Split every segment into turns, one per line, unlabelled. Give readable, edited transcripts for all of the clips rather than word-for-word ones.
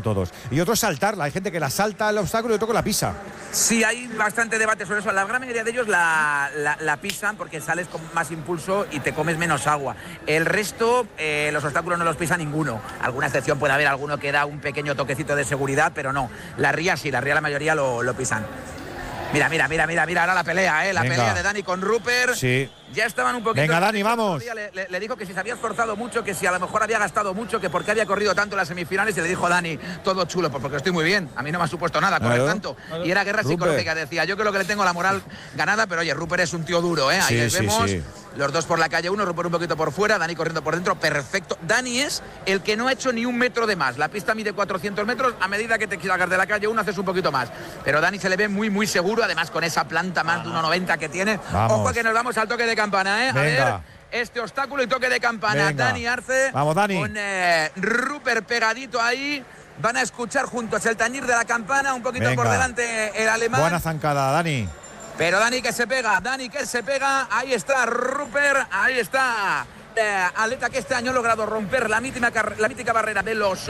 todos. Y otro es saltarla, hay gente que la salta el obstáculo y otro que la pisa.
Sí, hay bastante debate sobre eso. La gran mayoría de ellos la pisan porque sales con más impulso y te comes menos agua. El resto, los obstáculos no los pisa ninguno. Alguna excepción puede haber, alguno que da un pequeño toquecito de seguridad, pero no. La ría sí, la mayoría lo pisan. Mira, ahora la pelea, la pelea de Dani con Rupert.
Sí.
Ya estaban un poquito...
Venga, Dani, vamos.
Le dijo que si se había esforzado mucho, que si a lo mejor había gastado mucho, que por qué había corrido tanto en las semifinales, y le dijo Dani, todo chulo, pues porque estoy muy bien, a mí no me ha supuesto nada correr tanto. Y era guerra psicológica, decía, yo creo que le tengo la moral ganada, pero oye, Rupert es un tío duro, Ahí les vemos, los dos por la calle 1, Rupert un poquito por fuera, Dani corriendo por dentro, perfecto. Dani es el que no ha hecho ni un metro de más, la pista mide 400 metros, a medida que te salgas de la calle 1 haces un poquito más, pero Dani se le ve muy, muy seguro, además con esa planta más de 1,90 que tiene.
Vamos.
Ojo que nos vamos al toque de campana, A ver, este obstáculo y toque de campana.
Venga.
Dani Arce.
Vamos, Dani.
Con Rupert pegadito ahí. Van a escuchar juntos el tañir de la campana. Un poquito por delante el alemán.
Buena zancada, Dani.
Pero Dani que se pega. Ahí está Rupert. Ahí está. Atleta que este año ha logrado romper la mítica barrera de los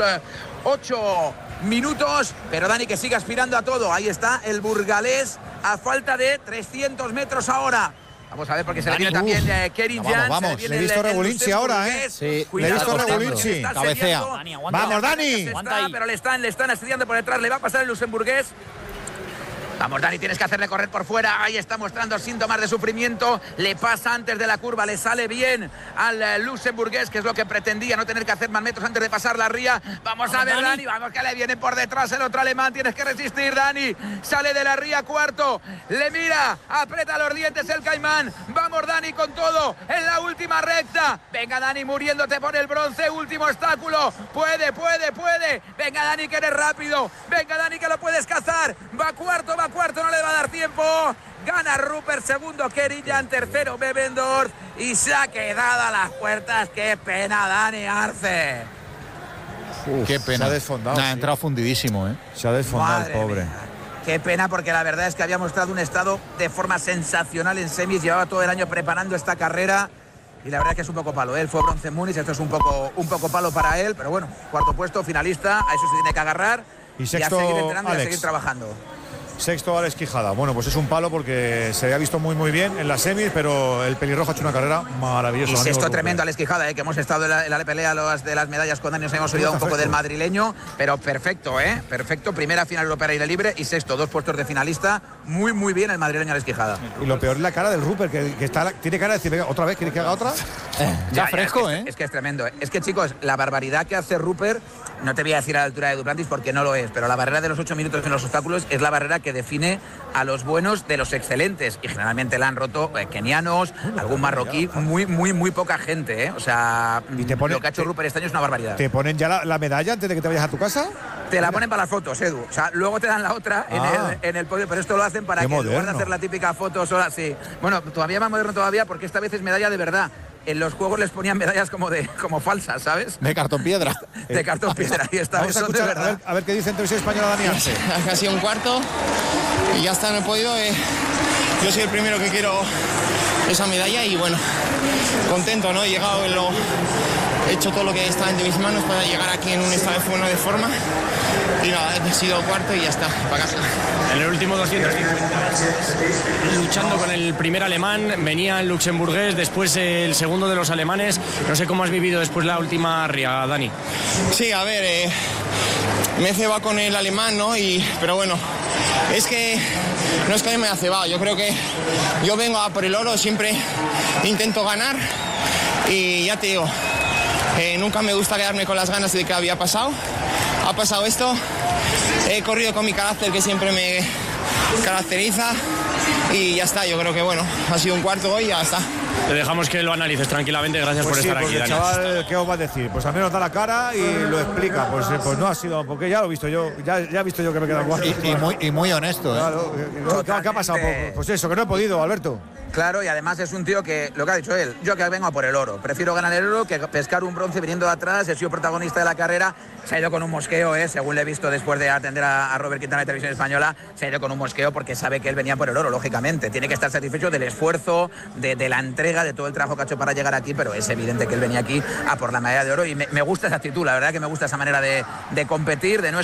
8 minutos, pero Dani que sigue aspirando a todo. Ahí está el burgalés a falta de 300 metros ahora. Vamos a ver porque se le viene también Kerin Jan.
Vamos, le he visto Regulinchi ahora,
Sí,
le he visto Regulinchi.
Cabecea.
Vamos, Dani.
Pero le están asediando por detrás, le va a pasar el luxemburgués. Vamos, Dani, tienes que hacerle correr por fuera. Ahí está mostrando síntomas de sufrimiento. Le pasa antes de la curva, le sale bien al luxemburgués, que es lo que pretendía, no tener que hacer más metros antes de pasar la ría. Vamos a ver, Dani, vamos que le viene por detrás el otro alemán. Tienes que resistir, Dani. Sale de la ría cuarto. Le mira, aprieta los dientes el caimán. Vamos, Dani, con todo en la última recta. Venga, Dani, muriéndote por el bronce. Último obstáculo. Puede. Venga, Dani, que eres rápido. Venga, Dani, que lo puedes cazar. Va cuarto, no le va a dar tiempo. Gana Rupert, segundo Kerin, tercero Bebendorf y se ha quedado a las puertas. Qué pena, Dani Arce.
Qué pena.
Se ha desfondado.
Ha entrado fundidísimo,
Se ha desfondado el pobre.
Mía. Qué pena, porque la verdad es que había mostrado un estado de forma sensacional en semis. Llevaba todo el año preparando esta carrera y la verdad es que es un poco palo. Él fue bronce en Múnich, esto es un poco palo para él, pero bueno, cuarto puesto, finalista, a eso se tiene que agarrar
y sexto,
a seguir entrenando
Alex.
y a seguir trabajando.
Sexto, Alex Quijada. Bueno, pues es un palo porque se había visto muy bien en las semis, pero el pelirrojo ha hecho una carrera maravillosa.
Y sexto tremendo, Alex Quijada, que hemos estado en la pelea de las medallas con Dani, nos hemos olvidado un poco del madrileño, pero perfecto, perfecto. Primera final europea aire libre y sexto, 2 puestos de finalista. Muy bien el madrileño Alex Quijada.
Y lo peor es la cara del Rupert, que tiene cara de decir, venga, otra vez, ¿quieres que haga otra?
Ya fresco,
Es que es tremendo. Es que, chicos, la barbaridad que hace Rupert, no te voy a decir a la altura de Duplantis porque no lo es, pero la barrera de los 8 minutos en los obstáculos es la barrera que define a los buenos de los excelentes, y generalmente la han roto kenianos, algún marroquí, muy poca gente, O sea, lo que ha hecho Rupert este año es una barbaridad.
¿Te ponen ya la medalla antes de que te vayas a tu casa?
Te la ponen para las fotos, Edu. O sea, luego te dan la otra en el podio, pero esto lo hacen para que en lugar de hacer la típica foto sola, sí. Bueno, todavía más moderno todavía, porque esta vez es medalla de verdad. En los juegos les ponían medallas como falsas, ¿sabes?
De cartón piedra.
De cartón piedra, y esta vez son de verdad.
A ver qué dice en televisión española Dani Arce.
Casi un cuarto y ya está, no he podido. Yo soy el primero que quiero esa medalla y bueno, contento, ¿no? He llegado, he hecho todo lo que está en mis manos para llegar aquí en un estado de forma y nada, he sido cuarto y ya está, para casa.
En el último 250, luchando con el primer alemán, venía el luxemburgués, después el segundo de los alemanes. No sé cómo has vivido después la última ría, Dani.
Sí, a ver, me he cebado con el alemán, ¿no? Pero bueno, es que no es que a mí me haya cebado, yo creo que yo vengo a por el oro, siempre intento ganar y ya te digo, nunca me gusta quedarme con las ganas de que había pasado. Ha pasado esto, he corrido con mi carácter que siempre me caracteriza y ya está, yo creo que bueno, ha sido un cuarto hoy y ya está.
Te dejamos que lo analices tranquilamente, gracias por estar aquí,
el
Dani.
chaval, ¿qué os va a decir? Pues al menos da la cara y lo explica. Pues no ha sido, porque ya lo he visto yo, ya he visto yo que me queda guapo.
Y muy honesto,
Claro, ¿qué ha pasado? Pues eso, que no he podido, Alberto.
Claro, y además es un tío que, lo que ha dicho él, yo que vengo a por el oro, prefiero ganar el oro que pescar un bronce viniendo de atrás, he sido protagonista de la carrera, se ha ido con un mosqueo, según le he visto después de atender a Robert Quintana de Televisión Española, se ha ido con un mosqueo porque sabe que él venía por el oro, lógicamente, tiene que estar satisfecho del esfuerzo, de la entrega, de todo el trabajo que ha hecho para llegar aquí, pero es evidente que él venía aquí a por la medalla de oro y me gusta esa actitud, la verdad que me gusta esa manera de competir, de no